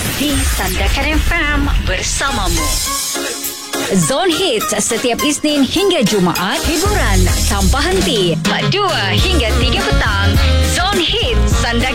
di Sandakan FM bersamamu. Zone Hits setiap Isnin hingga Jumaat, hiburan tanpa henti 2 hingga 3 petang. Zone Hits Sandakan